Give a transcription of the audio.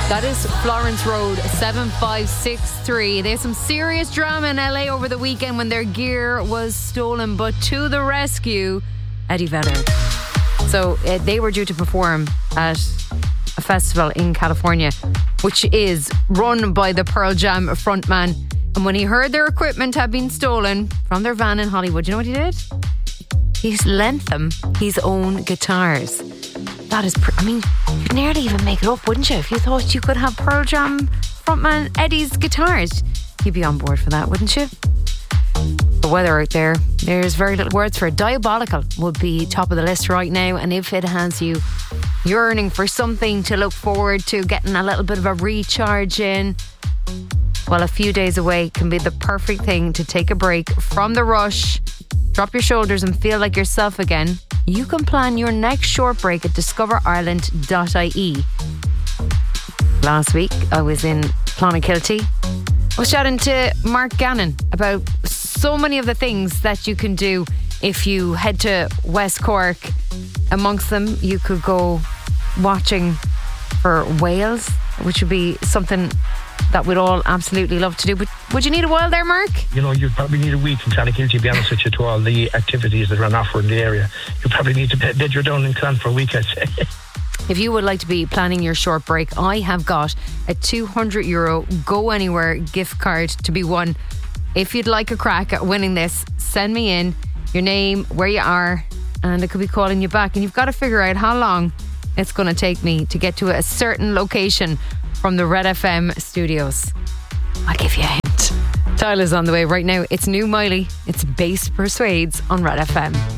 That is Florence Road 7563. There's some serious drama in LA over the weekend when their gear was stolen, but to the rescue, Eddie Vedder. So they were due to perform at a festival in California, which is run by the Pearl Jam frontman. And when he heard their equipment had been stolen from their van in Hollywood, you know what he did? He lent them his own guitars. That is, you'd nearly even make it up, wouldn't you? If you thought you could have Pearl Jam frontman Eddie's guitars, you'd be on board for that, wouldn't you? The weather out there, there's very little words for it. Diabolical would be top of the list right now, and if it has you yearning for something to look forward to, getting a little bit of a recharge in, well, a few days away can be the perfect thing to take a break from the rush, drop your shoulders and feel like yourself again. You can plan your next short break at discoverireland.ie. Last week, I was in Clonakilty. I was chatting to Mark Gannon about so many of the things that you can do if you head to West Cork. Amongst them, you could go watching for whales, which would be something that we'd all absolutely love to do. But would you need a while there, Mark? You know, you'd probably need a week in Clonakilty, to be honest with you, to all the activities that are on offer in the area. You probably need to bed your down in Clon for a week, I'd say. If you would like to be planning your short break, I have got a €200 Go Anywhere gift card to be won. If you'd like a crack at winning this, send me in your name, where you are, and I could be calling you back. And you've got to figure out how long it's going to take me to get to a certain location from the Red FM studios. I'll give you a hint. Tyler's on the way right now. It's New Miley. It's Bass Persuades on Red FM.